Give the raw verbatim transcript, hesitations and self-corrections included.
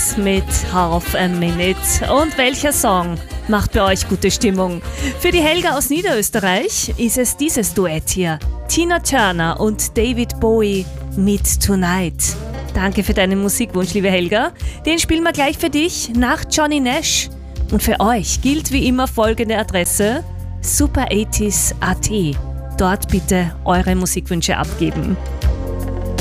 Beatles mit Half a Minute. Und welcher Song macht bei euch gute Stimmung? Für die Helga aus Niederösterreich ist es dieses Duett hier. Tina Turner und David Bowie mit Tonight. Danke für deinen Musikwunsch, liebe Helga. Den spielen wir gleich für dich nach Johnny Nash. Und für euch gilt wie immer folgende Adresse: super achtzig punkt at. Dort bitte eure Musikwünsche abgeben.